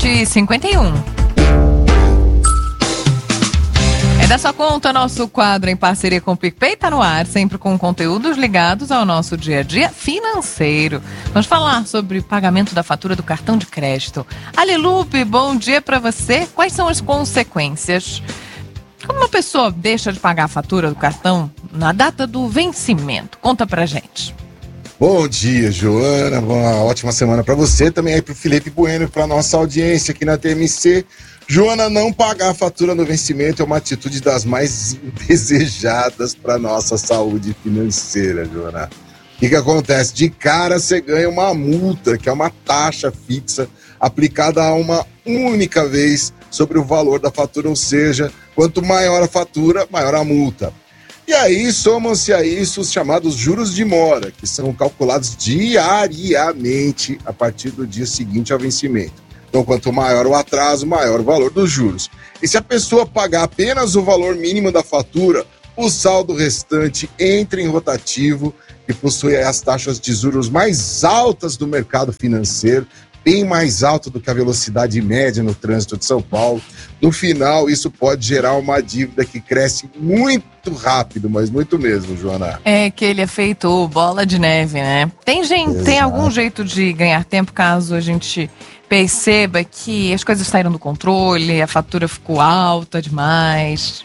7h51. É da sua conta, nosso quadro em parceria com o PicPay tá no ar, sempre com conteúdos ligados ao nosso dia a dia financeiro. Vamos falar sobre pagamento da fatura do cartão de crédito. Ali Lupe, bom dia para você. Quais são as consequências? Como uma pessoa deixa de pagar a fatura do cartão na data do vencimento? Conta pra gente. Bom dia, Joana. Uma ótima semana para você, também aí pro Felipe Bueno, para nossa audiência aqui na TMC. Joana, não pagar a fatura no vencimento é uma atitude das mais indesejadas para nossa saúde financeira, Joana. O que acontece? De cara você ganha uma multa, que é uma taxa fixa aplicada a uma única vez sobre o valor da fatura, ou seja, quanto maior a fatura, maior a multa. E aí somam-se a isso os chamados juros de mora, que são calculados diariamente a partir do dia seguinte ao vencimento. Então, quanto maior o atraso, maior o valor dos juros. E se a pessoa pagar apenas o valor mínimo da fatura, o saldo restante entra em rotativo, que possui as taxas de juros mais altas do mercado financeiro, bem mais alto do que a velocidade média no trânsito de São Paulo. No final, isso pode gerar uma dívida que cresce muito rápido, mas muito mesmo, Joana. É que ele é feito bola de neve, né? Tem algum jeito de ganhar tempo caso a gente perceba que as coisas saíram do controle, a fatura ficou alta demais?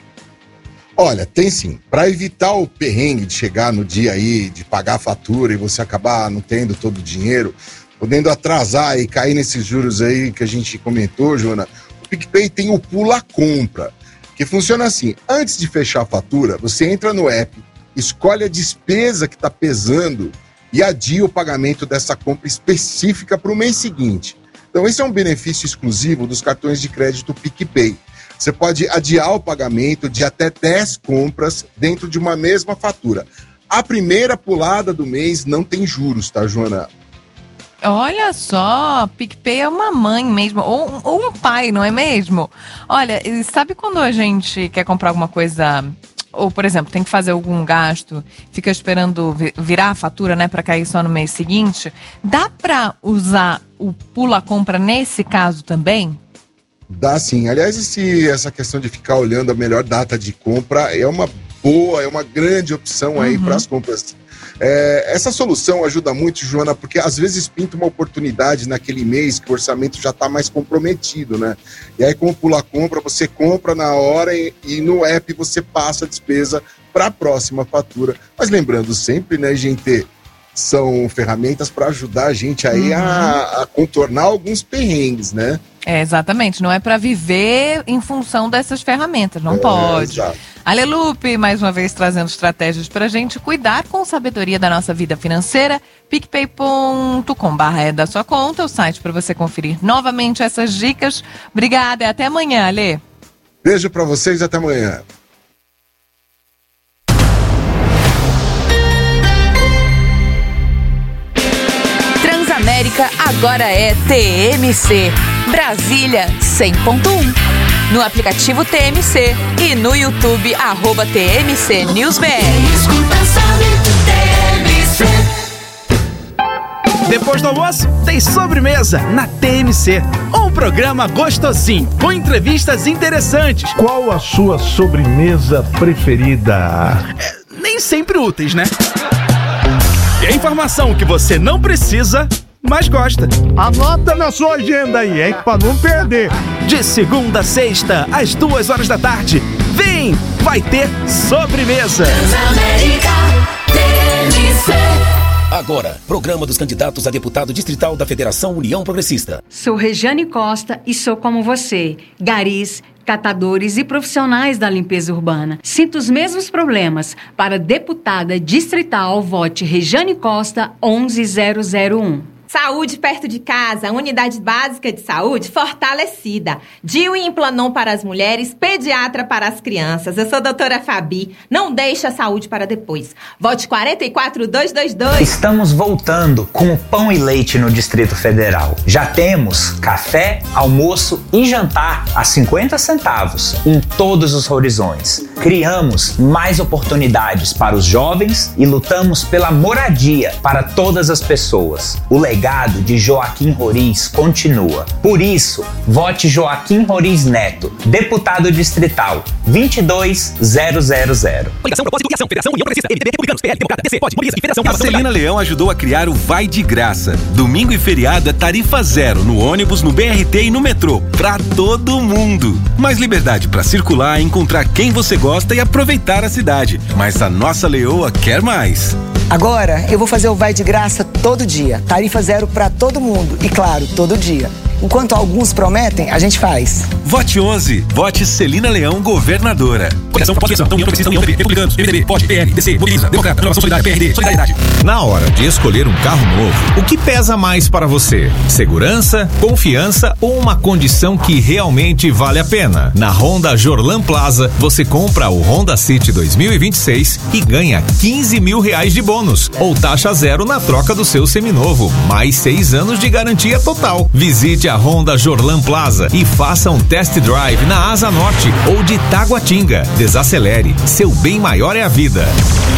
Olha, tem sim. Para evitar o perrengue de chegar no dia aí, de pagar a fatura e você acabar não tendo todo o dinheiro, podendo atrasar e cair nesses juros aí que a gente comentou, Joana, o PicPay tem o Pula Compra, que funciona assim: antes de fechar a fatura, você entra no app, escolhe a despesa que está pesando e adia o pagamento dessa compra específica para o mês seguinte. Então esse é um benefício exclusivo dos cartões de crédito PicPay. Você pode adiar o pagamento de até 10 compras dentro de uma mesma fatura. A primeira pulada do mês não tem juros, tá, Joana? Olha só, PicPay é uma mãe mesmo, ou um pai, não é mesmo? Olha, sabe quando a gente quer comprar alguma coisa, ou por exemplo, tem que fazer algum gasto, fica esperando virar a fatura, né, para cair só no mês seguinte? Dá para usar o Pula Compra nesse caso também? Dá sim. Aliás, essa questão de ficar olhando a melhor data de compra é uma grande opção aí para as compras. Essa solução ajuda muito, Joana, porque às vezes pinta uma oportunidade naquele mês que o orçamento já está mais comprometido, né? E aí com o Pula Compra, você compra na hora e no app você passa a despesa para a próxima fatura. Mas lembrando sempre, né, gente, são ferramentas para ajudar a gente aí a contornar alguns perrengues, né? Exatamente, não é para viver em função dessas ferramentas, não pode. Exato. Alelupe, mais uma vez trazendo estratégias para a gente cuidar com sabedoria da nossa vida financeira. PicPay.com/, é da sua conta, o site para você conferir novamente essas dicas. Obrigada e até amanhã, Ale. Beijo para vocês e até amanhã. Transamérica agora é TMC. Brasília 100.1. No aplicativo TMC e no YouTube @TMC News BR. Depois do almoço, tem sobremesa na TMC. Um programa gostosinho, com entrevistas interessantes. Qual a sua sobremesa preferida? Nem sempre úteis, né? E a informação que você não precisa, mas gosta. Anota na sua agenda aí, hein? Pra não perder. De segunda a sexta, às 2h da tarde. Vem! Vai ter sobremesa. Agora, programa dos candidatos a deputado distrital da Federação União Progressista. Sou Regiane Costa e sou como você, garis, catadores e profissionais da limpeza urbana. Sinto os mesmos problemas. Para deputada distrital, vote Regiane Costa 11001. Saúde perto de casa, unidade básica de saúde fortalecida. DIU e Implanon para as mulheres, pediatra para as crianças. Eu sou a doutora Fabi. Não deixe a saúde para depois. Vote 44222. Estamos voltando com o pão e leite no Distrito Federal. Já temos café, almoço e jantar a 50 centavos em todos os horizontes. Criamos mais oportunidades para os jovens e lutamos pela moradia para todas as pessoas. O legado legado de Joaquim Roriz continua. Por isso, vote Joaquim Roriz Neto, deputado distrital 22000. Coligação, propósito e ação. Federação União Progressista. MDB, Republicanos, PL, Democrata, DC, Pode, Mobiliza e Federação. A Celina Leão ajudou a criar o Vai de Graça. Domingo e feriado é tarifa zero no ônibus, no BRT e no metrô. Pra todo mundo. Mais liberdade pra circular, encontrar quem você gosta e aproveitar a cidade. Mas a nossa leoa quer mais. Agora eu vou fazer o Vai de Graça todo dia. Tarifa zero pra todo mundo. E claro, todo dia. Enquanto alguns prometem, a gente faz. Vote 11. Vote Celina Leão, governadora. Coligação, propósito e ação. União Progressista, União PB, Republicanos, MDB, Pode, PL, DC, Mobiliza, Democrata, Renovação Solidária, PRD, Solidariedade. Na hora de escolher um carro novo, o que pesa mais para você? Segurança, confiança ou uma condição que realmente vale a pena? Na Honda Jorlan Plaza, você compra o Honda City 2026 e ganha R$15 mil de bônus ou taxa zero na troca do seu seminovo, mais 6 anos de garantia total. Visite a Honda Jorlan Plaza e faça um test drive na Asa Norte ou de Taguatinga. Desacelere, seu bem maior é a vida.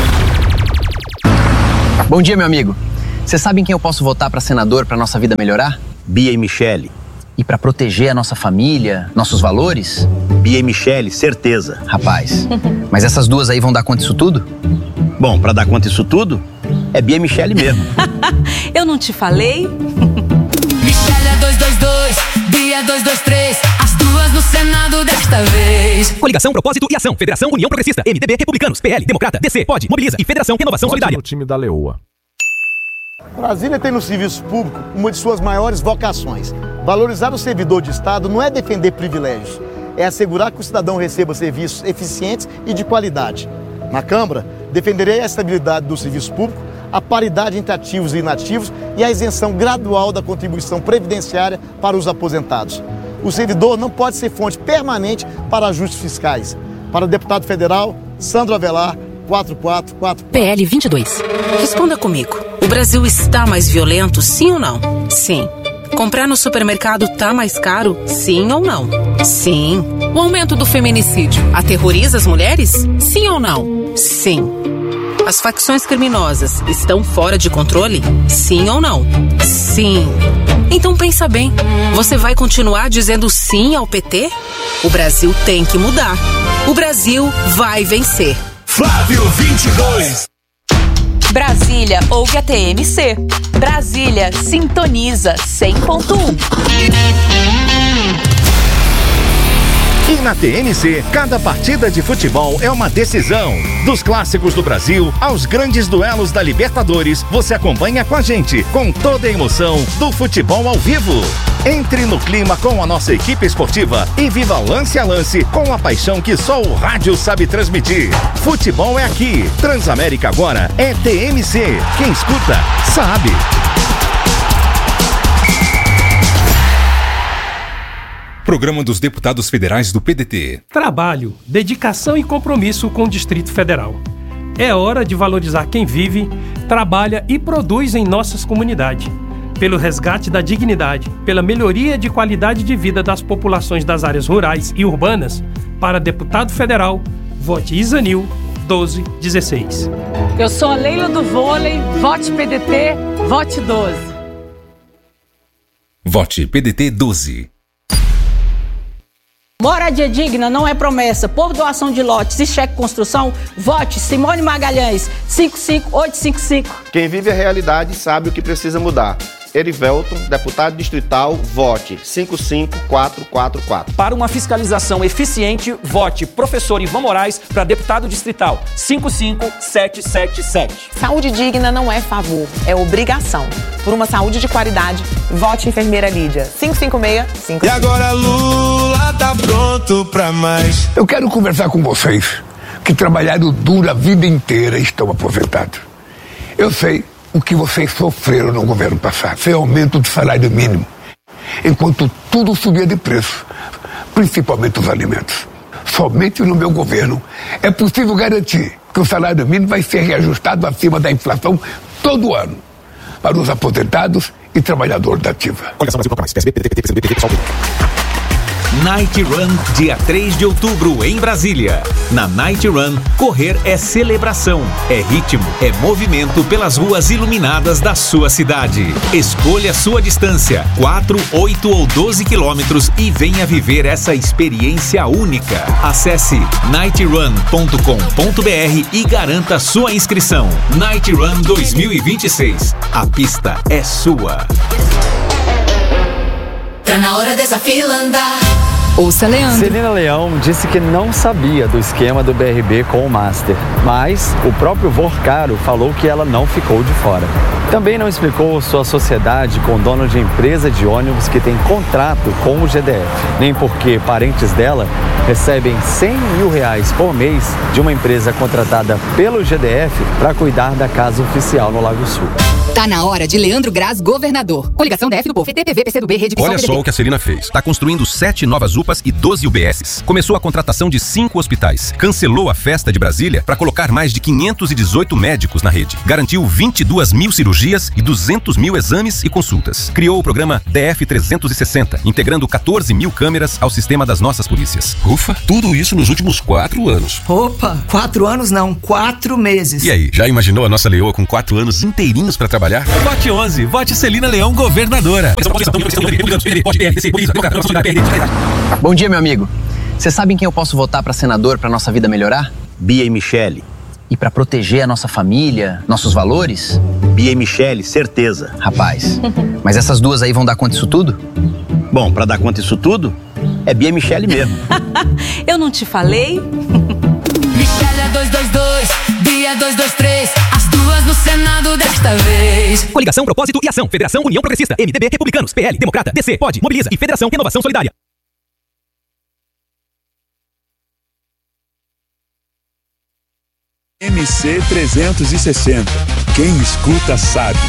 Bom dia, meu amigo. Você sabe em quem eu posso votar para senador para nossa vida melhorar? Bia e Michele. E para proteger a nossa família, nossos valores? Bia e Michele, certeza. Rapaz, mas essas duas aí vão dar conta disso tudo? Bom, para dar conta disso tudo, é Bia e Michele mesmo. Eu não te falei? Michele é 222, Bia 223, as duas no Senado desta vez. Coligação, propósito e ação. Federação União Progressista. MDB, Republicanos, PL, Democrata, DC, Pode, Mobiliza e Federação Renovação Solidária. O time da Leoa. Brasília tem no serviço público uma de suas maiores vocações. Valorizar o servidor de Estado não é defender privilégios, é assegurar que o cidadão receba serviços eficientes e de qualidade. Na Câmara, defenderei a estabilidade do serviço público, a paridade entre ativos e inativos e a isenção gradual da contribuição previdenciária para os aposentados. O servidor não pode ser fonte permanente para ajustes fiscais. Para o deputado federal, Sandro Avelar, 4444. PL 22. Responda comigo. O Brasil está mais violento, sim ou não? Sim. Comprar no supermercado tá mais caro, sim ou não? Sim. O aumento do feminicídio aterroriza as mulheres? Sim ou não? Sim. As facções criminosas estão fora de controle? Sim ou não? Sim. Então pensa bem, você vai continuar dizendo sim ao PT? O Brasil tem que mudar. O Brasil vai vencer. Flávio 22. Brasília ouve a TMC. Brasília sintoniza 100.1. E na TMC, cada partida de futebol é uma decisão. Dos clássicos do Brasil aos grandes duelos da Libertadores, você acompanha com a gente, com toda a emoção do futebol ao vivo. Entre no clima com a nossa equipe esportiva e viva lance a lance com a paixão que só o rádio sabe transmitir. Futebol é aqui. Transamérica agora é TMC. Quem escuta, sabe. Programa dos Deputados Federais do PDT. Trabalho, dedicação e compromisso com o Distrito Federal. É hora de valorizar quem vive, trabalha e produz em nossas comunidades. Pelo resgate da dignidade, pela melhoria de qualidade de vida das populações das áreas rurais e urbanas, para deputado federal, vote Isanil 1216. Eu sou a Leila do Vôlei, vote PDT, vote 12. Vote PDT 12. Moradia digna não é promessa. Por doação de lotes e cheque construção, vote Simone Magalhães, 55855. Quem vive a realidade sabe o que precisa mudar. Erivelton, deputado distrital, vote 55444. Para uma fiscalização eficiente, vote professor Ivan Moraes para deputado distrital 55777. Saúde digna não é favor, é obrigação. Por uma saúde de qualidade, vote enfermeira Lídia 55655. E agora Lula tá pronto pra mais. Eu quero conversar com vocês que trabalharam duro a vida inteira e estão aposentados. Eu sei o que vocês sofreram no governo passado. Foi aumento do salário mínimo, enquanto tudo subia de preço, principalmente os alimentos. Somente no meu governo é possível garantir que o salário mínimo vai ser reajustado acima da inflação todo ano, para os aposentados e trabalhadores da ativa. Night Run, dia 3 de outubro, em Brasília. Na Night Run, correr é celebração, é ritmo, é movimento pelas ruas iluminadas da sua cidade. Escolha sua distância, 4, 8 ou 12 quilômetros e venha viver essa experiência única. Acesse nightrun.com.br e garanta sua inscrição. Night Run 2026. A pista é sua. Tá na hora dessa fila andar. Ouça Leandro. Celina Leão disse que não sabia do esquema do BRB com o Master, mas o próprio Vorcaro falou que ela não ficou de fora. Também não explicou sua sociedade com o dono de empresa de ônibus que tem contrato com o GDF, nem porque parentes dela recebem R$100 mil por mês de uma empresa contratada pelo GDF para cuidar da casa oficial no Lago Sul. Tá na hora de Leandro Graz, governador. Coligação DF do Povo, PTV, PCdoB, Rede Visão. Olha só o que a Celina fez. Está construindo 7 novas UPAs e 12 UBSs. Começou a contratação de 5 hospitais. Cancelou a festa de Brasília para colocar mais de 518 médicos na rede. Garantiu 22 mil cirurgias e 200 mil exames e consultas. Criou o programa DF 360, integrando 14 mil câmeras ao sistema das nossas polícias. Ufa, tudo isso nos últimos 4 anos. Opa, 4 anos não, 4 meses. E aí, já imaginou a nossa leoa com 4 anos inteirinhos para trabalhar? Vote 11, vote Celina Leão, governadora. Bom dia, meu amigo. Você sabe em quem eu posso votar para senador para nossa vida melhorar? Bia e Michele. E para proteger a nossa família, nossos valores? Bia e Michele, certeza. Rapaz, mas essas duas aí vão dar conta disso tudo? Bom, para dar conta disso tudo, é Bia e Michele mesmo. Eu não te falei? Michele é 222, Bia 223, as duas no Senado desta vez. Coligação, Propósito e Ação. Federação União Progressista. MDB, Republicanos, PL, Democrata, DC, Pode, Mobiliza e Federação Renovação Solidária. MC 360. Quem escuta sabe.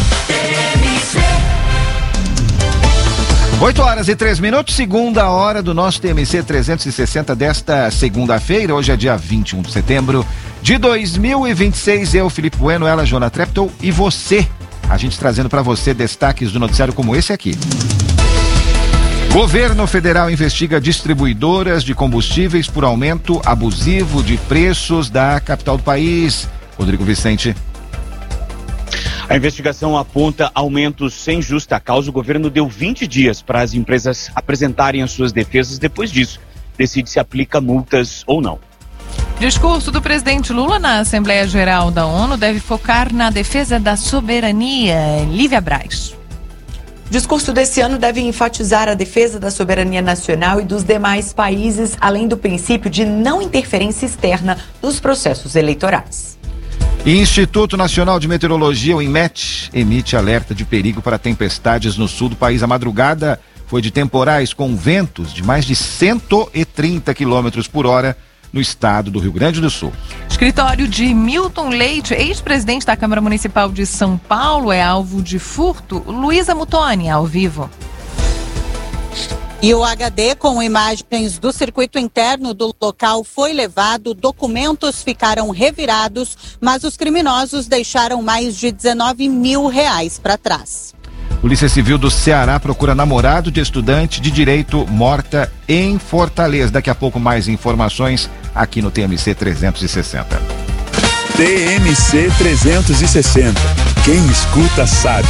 8h03, segunda hora do nosso TMC 360 desta segunda-feira. Hoje é dia 21 de setembro de 2026. Eu, Felipe Bueno, ela, Joana Treptow e você. A gente trazendo para você destaques do noticiário como esse aqui. Governo federal investiga distribuidoras de combustíveis por aumento abusivo de preços da capital do país. Rodrigo Vicente. A investigação aponta aumentos sem justa causa. O governo deu 20 dias para as empresas apresentarem as suas defesas. Depois disso, decide se aplica multas ou não. Discurso do presidente Lula na Assembleia Geral da ONU deve focar na defesa da soberania. Lívia Braz. O discurso desse ano deve enfatizar a defesa da soberania nacional e dos demais países, além do princípio de não interferência externa nos processos eleitorais. Instituto Nacional de Meteorologia, o INMET, emite alerta de perigo para tempestades no sul do país. A madrugada foi de temporais com ventos de mais de 130 km por hora no estado do Rio Grande do Sul. Escritório de Milton Leite, ex-presidente da Câmara Municipal de São Paulo, é alvo de furto. Luísa Mutoni, ao vivo. E o HD com imagens do circuito interno do local foi levado, documentos ficaram revirados, mas os criminosos deixaram mais de R$19 mil para trás. Polícia Civil do Ceará procura namorado de estudante de direito morta em Fortaleza. Daqui a pouco mais informações aqui no TMC 360. TMC 360. Quem escuta sabe.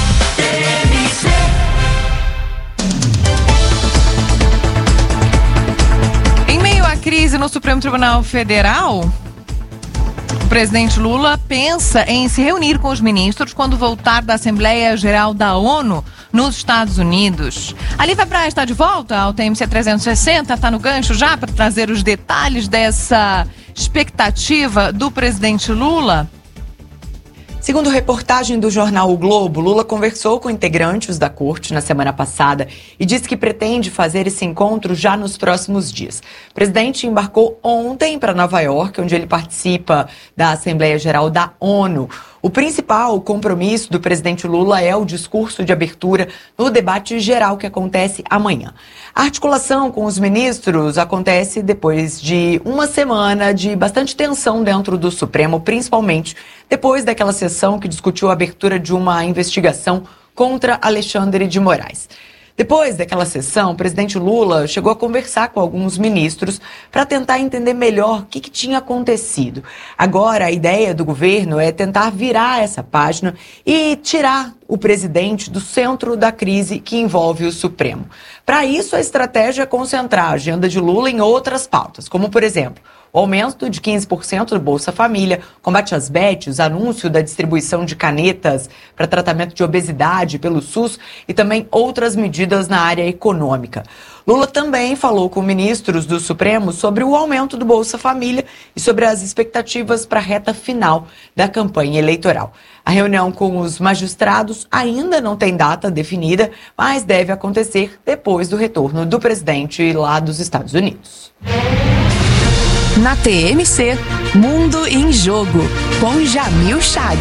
Crise no Supremo Tribunal Federal, o presidente Lula pensa em se reunir com os ministros quando voltar da Assembleia Geral da ONU nos Estados Unidos. A Lívia Braz está de volta ao TMC 360, está no gancho já para trazer os detalhes dessa expectativa do presidente Lula. Segundo reportagem do jornal O Globo, Lula conversou com integrantes da corte na semana passada e disse que pretende fazer esse encontro já nos próximos dias. O presidente embarcou ontem para Nova York, onde ele participa da Assembleia Geral da ONU. O principal compromisso do presidente Lula é o discurso de abertura no debate geral que acontece amanhã. A articulação com os ministros acontece depois de uma semana de bastante tensão dentro do Supremo, principalmente depois daquela sessão que discutiu a abertura de uma investigação contra Alexandre de Moraes. Depois daquela sessão, o presidente Lula chegou a conversar com alguns ministros para tentar entender melhor o que tinha acontecido. Agora, a ideia do governo é tentar virar essa página e tirar o presidente do centro da crise que envolve o Supremo. Para isso, a estratégia é concentrar a agenda de Lula em outras pautas, como, por exemplo, o aumento de 15% do Bolsa Família, combate às bets, anúncio da distribuição de canetas para tratamento de obesidade pelo SUS e também outras medidas na área econômica. Lula também falou com ministros do Supremo sobre o aumento do Bolsa Família e sobre as expectativas para a reta final da campanha eleitoral. A reunião com os magistrados ainda não tem data definida, mas deve acontecer depois do retorno do presidente lá dos Estados Unidos. Na TMC, Mundo em Jogo, com Jamil Chad.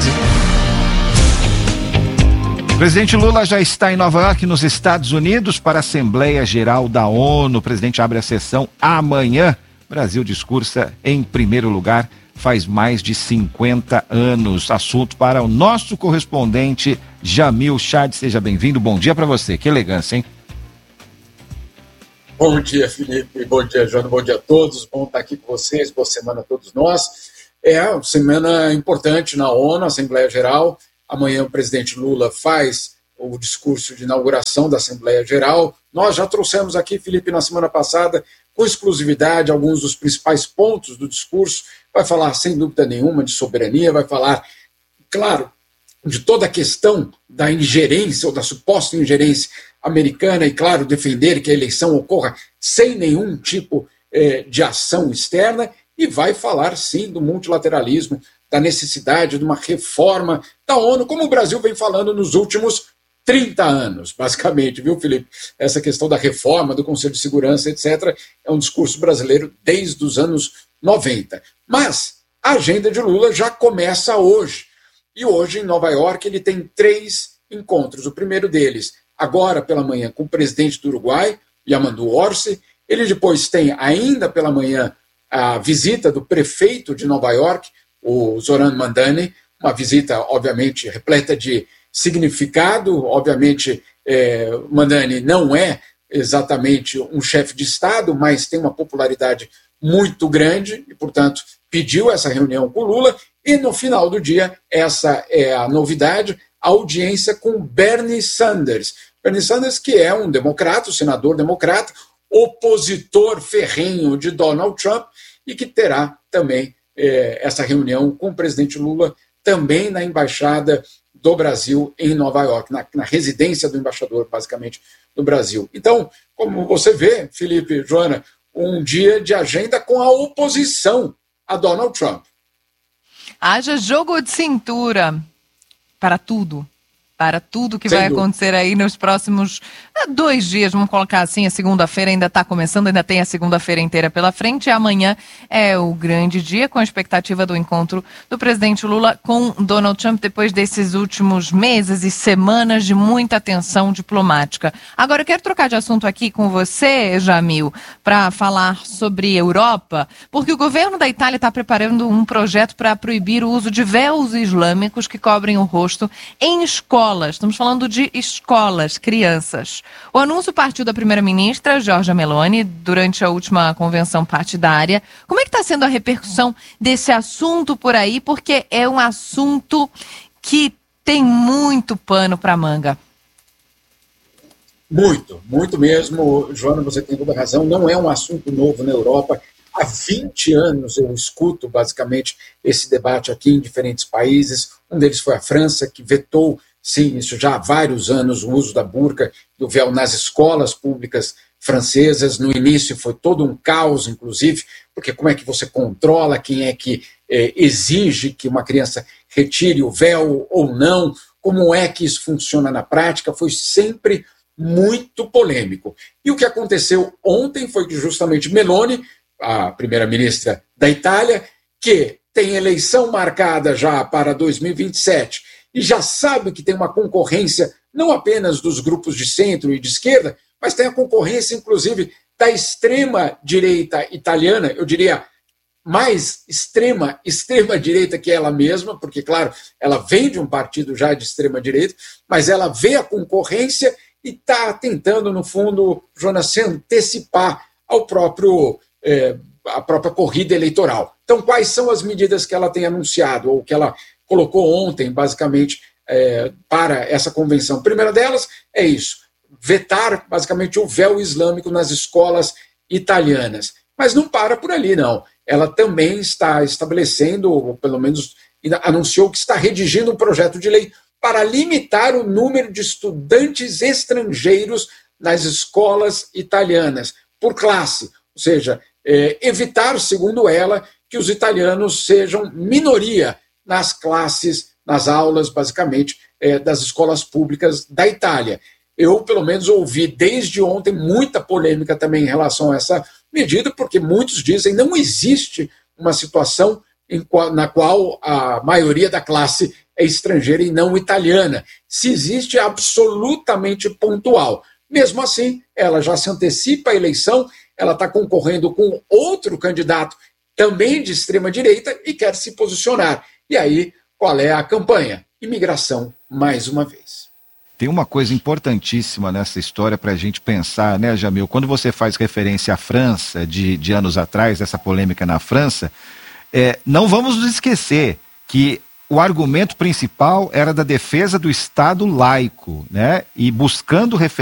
O presidente Lula já está em Nova York, nos Estados Unidos, para a Assembleia Geral da ONU. O presidente abre a sessão amanhã. O Brasil discursa em primeiro lugar faz mais de 50 anos. Assunto para o nosso correspondente Jamil Chad. Seja bem-vindo. Bom dia para você. Que elegância, hein? Bom dia, Felipe. Bom dia, João. Bom dia a todos. Bom estar aqui com vocês. Boa semana a todos nós. É uma semana importante na ONU, Assembleia Geral. Amanhã o presidente Lula faz o discurso de inauguração da Assembleia Geral. Nós já trouxemos aqui, Felipe, na semana passada, com exclusividade, alguns dos principais pontos do discurso. Vai falar, sem dúvida nenhuma, de soberania, vai falar, claro, de toda a questão da ingerência, ou da suposta ingerência americana, e, claro, defender que a eleição ocorra sem nenhum tipo de ação externa, e vai falar, sim, do multilateralismo, da necessidade de uma reforma da ONU, como o Brasil vem falando nos últimos 30 anos, basicamente, viu, Felipe? Essa questão da reforma do Conselho de Segurança, etc., é um discurso brasileiro desde os anos 90. Mas a agenda de Lula já começa hoje. E hoje, em Nova York, ele tem 3 encontros. O primeiro deles, agora pela manhã, com o presidente do Uruguai, Yamandu Orsi. Ele depois tem, ainda pela manhã, a visita do prefeito de Nova York, o Zoran Mandani, uma visita, obviamente, repleta de significado. Obviamente, Mandani não é exatamente um chefe de Estado, mas tem uma popularidade muito grande e, portanto, pediu essa reunião com Lula. E, no final do dia, essa é a novidade, a audiência com Bernie Sanders. Bernie Sanders, que é um democrata, um senador democrata, opositor ferrenho de Donald Trump, e que terá também essa reunião com o presidente Lula, também na Embaixada do Brasil em Nova York, na residência do embaixador, basicamente, do Brasil. Então, como você vê, Felipe, Joana, um dia de agenda com a oposição a Donald Trump. Haja jogo de cintura para tudo que vai acontecer aí nos próximos 2 dias, vamos colocar assim. A segunda-feira ainda está começando, ainda tem a segunda-feira inteira pela frente, e amanhã é o grande dia, com a expectativa do encontro do presidente Lula com Donald Trump, depois desses últimos meses e semanas de muita tensão diplomática. Agora eu quero trocar de assunto aqui com você, Jamil, para falar sobre Europa, porque o governo da Itália está preparando um projeto para proibir o uso de véus islâmicos que cobrem o rosto em escolas. Estamos falando de escolas, crianças. O anúncio partiu da primeira-ministra, Giorgia Meloni, durante a última convenção partidária. Como é que está sendo a repercussão desse assunto por aí? Porque é um assunto que tem muito pano para manga. Muito mesmo, Joana, você tem toda a razão. Não é um assunto novo na Europa. Há 20 anos eu escuto, basicamente, esse debate aqui em diferentes países. Um deles foi a França, que vetou, sim, isso já há vários anos, o uso da burca, do véu nas escolas públicas francesas. No início foi todo um caos, inclusive, porque como é que você controla, quem é que exige que uma criança retire o véu ou não, como é que isso funciona na prática, foi sempre muito polêmico. E o que aconteceu ontem foi que justamente Meloni, a primeira-ministra da Itália, que tem eleição marcada já para 2027, e já sabe que tem uma concorrência não apenas dos grupos de centro e de esquerda, mas tem a concorrência, inclusive, da extrema-direita italiana, eu diria mais extrema-direita que ela mesma, porque, claro, ela vem de um partido já de extrema-direita, mas ela vê a concorrência e está tentando, no fundo, Jonas, se antecipar ao próprio, a própria corrida eleitoral. Então, quais são as medidas que ela tem anunciado, ou que ela colocou ontem, basicamente, para essa convenção? A primeira delas é isso, vetar, basicamente, o véu islâmico nas escolas italianas. Mas não para por ali, não. Ela também está estabelecendo, ou pelo menos anunciou que está redigindo um projeto de lei para limitar o número de estudantes estrangeiros nas escolas italianas, por classe. Ou seja, evitar, segundo ela, que os italianos sejam minoria nas classes, nas aulas, basicamente, das escolas públicas da Itália. Eu, pelo menos, ouvi desde ontem muita polêmica também em relação a essa medida, porque muitos dizem que não existe uma situação na qual a maioria da classe é estrangeira e não italiana. Se existe, é absolutamente pontual. Mesmo assim, ela já se antecipa à eleição, ela está concorrendo com outro candidato, também de extrema-direita, e quer se posicionar. E aí, qual é a campanha? Imigração, mais uma vez. Tem uma coisa importantíssima nessa história para a gente pensar, né, Jamil? Quando você faz referência à França, de anos atrás, essa polêmica na França, não vamos nos esquecer que o argumento principal era da defesa do Estado laico, né? E buscando referência